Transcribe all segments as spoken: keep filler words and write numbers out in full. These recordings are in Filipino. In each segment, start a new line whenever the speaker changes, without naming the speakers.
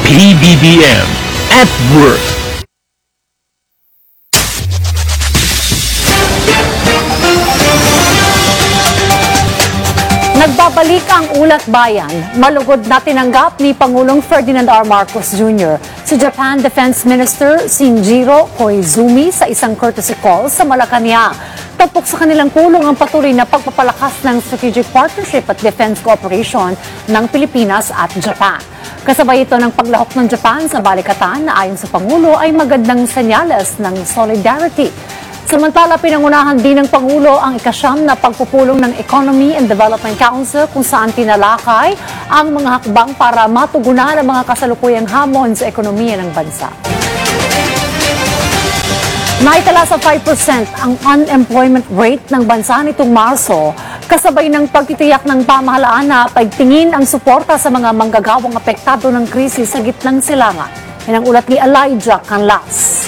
P B B M at Work.
Nagbabalik ang Ulat Bayan. Malugod na tinanggap ni Pangulong Ferdinand R. Marcos Junior si Japan Defense Minister Shinjiro Koizumi sa isang courtesy call sa Malacanang. Tapok sa kanilang pulong ang patuloy na pagpapalakas ng strategic partnership at defense cooperation ng Pilipinas at Japan. Kasabay ito ng paglahok ng Japan sa balikatan na ayon sa Pangulo ay magandang senyales ng solidarity. Samantala, pinangunahan din ng Pangulo ang ikasyam na pagpupulong ng Economy and Development Council kung saan tinalakay ang mga hakbang para matugunan ang mga kasalukuyang hamon sa ekonomiya ng bansa. Naitala sa five percent ang unemployment rate ng bansa nitong Marso, kasabay ng pagtitiyak ng pamahalaan na pagtingin ang suporta sa mga manggagawang apektado ng krisis sa gitnang silangan. Yan ang ulat ni Elijah Canlas.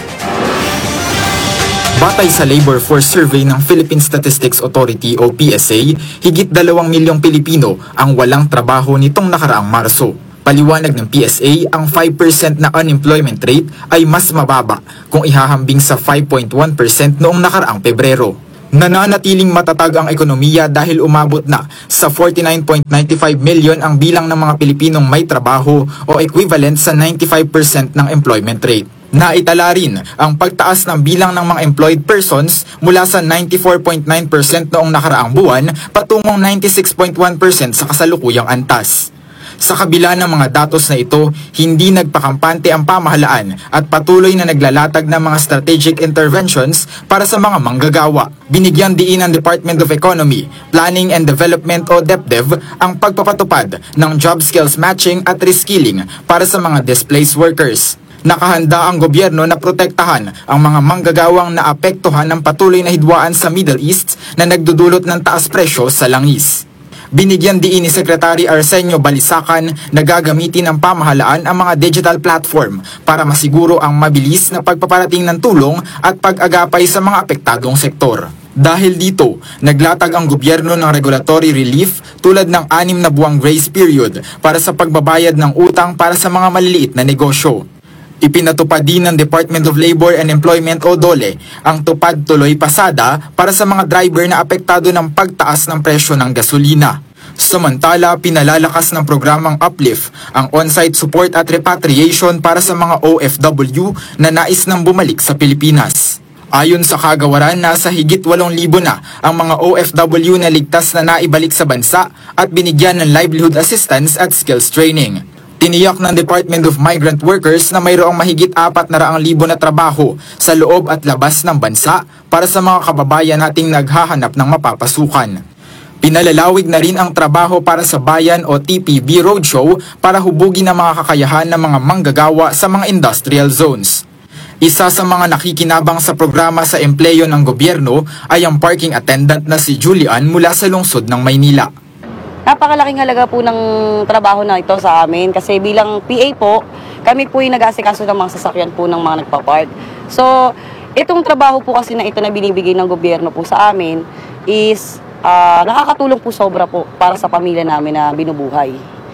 Batay sa Labor Force Survey ng Philippine Statistics Authority o P S A, higit dalawang milyong Pilipino ang walang trabaho nitong nakaraang Marso. Paliwanag ng P S A, ang five percent na unemployment rate ay mas mababa kung ihahambing sa five point one percent noong nakaraang Pebrero. Nananatiling matatag ang ekonomiya dahil umabot na sa forty-nine point nine five million ang bilang ng mga Pilipinong may trabaho o equivalent sa ninety-five percent ng employment rate. Naitala rin ang pagtaas ng bilang ng mga employed persons mula sa ninety-four point nine percent noong nakaraang buwan patungong ninety-six point one percent sa kasalukuyang antas. Sa kabila ng mga datos na ito, hindi nagpakampante ang pamahalaan at patuloy na naglalatag ng mga strategic interventions para sa mga manggagawa. Binigyan diin ng Department of Economy, Planning and Development o DepDev ang pagpapatupad ng job skills matching at reskilling para sa mga displaced workers. Nakahanda ang gobyerno na protektahan ang mga manggagawang naapektuhan ng patuloy na hidwaan sa Middle East na nagdudulot ng taas presyo sa langis. Binigyan diin ni Secretary Arsenio Balisacan na gagamitin ng pamahalaan ang mga digital platform para masiguro ang mabilis na pagpaparating ng tulong at pag-agapay sa mga apektadong sektor. Dahil dito, naglatag ang gobyerno ng regulatory relief tulad ng anim na buwang grace period para sa pagbabayad ng utang para sa mga maliliit na negosyo. Ipinatupad din ng Department of Labor and Employment o DOLE ang tupad tuloy pasada para sa mga driver na apektado ng pagtaas ng presyo ng gasolina. Samantala, pinalalakas ng programang Uplift ang on-site support at repatriation para sa mga O F W na nais nang bumalik sa Pilipinas. Ayon sa kagawaran, nasa higit walong libo na ang mga O F W na ligtas na naibalik sa bansa at binigyan ng livelihood assistance at skills training. Tiniyak ng Department of Migrant Workers na mayroong mahigit apat na raang libo na trabaho sa loob at labas ng bansa para sa mga kababayan nating naghahanap ng mapapasukan. Pinalalawig na rin ang trabaho para sa bayan o T P B Roadshow para hubugin ang mga kakayahan ng mga manggagawa sa mga industrial zones. Isa sa mga nakikinabang sa programa sa empleyo ng gobyerno ay ang parking attendant na si Julian mula sa lungsod ng Maynila.
Napakalaking halaga po ng trabaho na ito sa amin kasi bilang P A po, kami po yung nag-aasikaso ng mga sasakyan po ng mga nagpa-park. So, itong trabaho po kasi na ito na binibigay ng gobyerno po sa amin is uh, nakakatulong po sobra po para sa pamilya namin na binubuhay.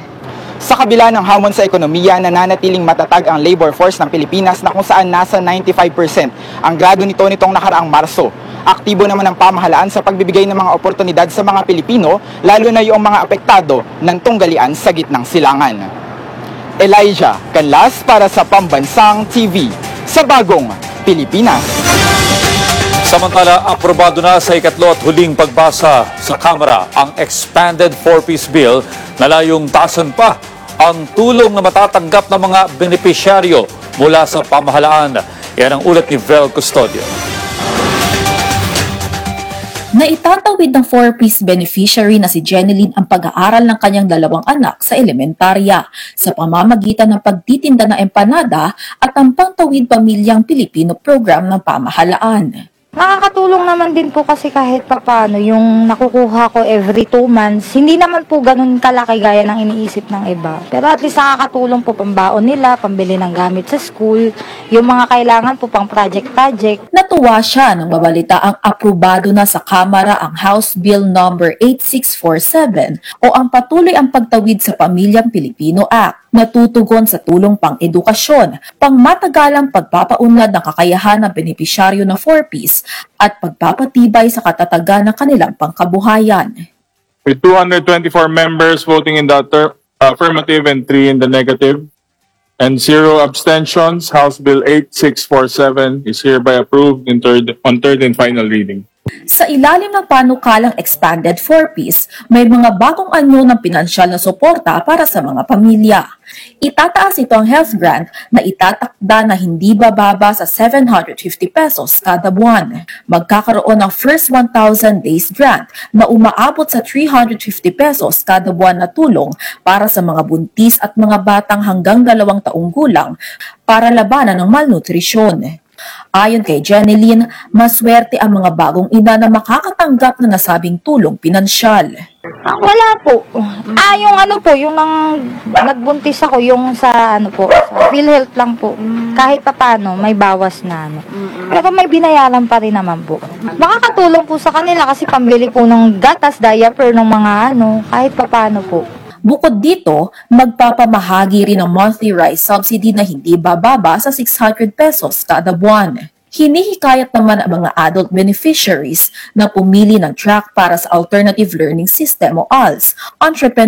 Sa kabila ng hamon sa ekonomiya, nananatiling matatag ang labor force ng Pilipinas na kung saan nasa ninety-five percent ang grado nito nitong nakaraang Marso. Aktibo naman ang pamahalaan sa pagbibigay ng mga oportunidad sa mga Pilipino, lalo na yung mga apektado ng tunggalian sa gitnang silangan. Elijah Canlas para sa Pambansang T V sa Bagong Pilipinas.
Samantala, aprobado na sa ikatlo at huling pagbasa sa Kamara ang Expanded four-Piece Bill na layong taasan pa ang tulong na matatanggap ng mga benepisyaryo mula sa pamahalaan. Yan ang ulat ni Vel Custodio.
Naitatawid ng four-piece beneficiary na si Jeneline ang pag-aaral ng kanyang dalawang anak sa elementarya sa pamamagitan ng pagtitinda ng empanada at ang Pangtawid Pamilyang Pilipino program ng pamahalaan.
Nakakatulong naman din po kasi kahit papano yung nakukuha ko every two months. Hindi naman po ganun kalaki gaya ng iniisip ng iba. Pero at least nakakatulong po pambaon nila, pambili ng gamit sa school, yung mga kailangan po pang project-project.
Natuwa siya nang mabalita ang aprobado na sa Kamara ang House Bill number eight six four seven o ang Patuloy ang Pagtawid sa Pamilyang Pilipino Act. Natutugon sa tulong pang-edukasyon, pangmatagalang pagpapaunlad ng kakayahan ng benepisyaryo na four Ps at pagpapatibay sa katatagan ng kanilang pangkabuhayan.
With two hundred twenty-four members voting in the ter- affirmative and three in the negative, and zero abstentions, House Bill eight six four seven is hereby approved in third, on third and final reading.
Sa ilalim ng panukalang Expanded four Ps, may mga bagong anyo ng pinansyal na suporta para sa mga pamilya. Itataas ito ang health grant na itatakda na hindi bababa sa seven hundred fifty pesos kada buwan. Magkakaroon ng first one thousand days grant na umaabot sa three hundred fifty pesos kada buwan na tulong para sa mga buntis at mga batang hanggang dalawang taong gulang para labanan ng malnutrisyon. Ayon kay Jeneline, maswerte ang mga bagong ina na makakatanggap na nasabing tulong pinansyal.
Ah, wala po. Ah, yung ano po, yung nang nagbuntis ako, yung sa ano po, sa PhilHealth lang po. Kahit papano, may bawas na ano. Pero may binayaran pa rin naman po. Makakatulong po sa kanila kasi pambili po ng gatas, diaper ng mga ano, kahit papano po.
Bukod dito, magpapamahagi rin ng monthly rice subsidy na hindi bababa sa six hundred pesos kada buwan. Hinihikayat naman ang mga adult beneficiaries na pumili ng track para sa Alternative Learning System o A L S, Entrepreneur